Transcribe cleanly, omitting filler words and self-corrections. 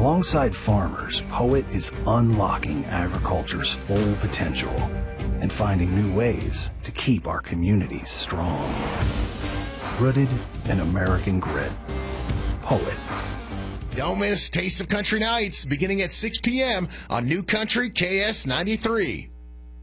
Alongside farmers, Poet is unlocking agriculture's full potential and finding new ways to keep our communities strong. Rooted in American grit. Poet. Don't miss Taste of Country Nights beginning at 6 p.m. on New Country KS 93.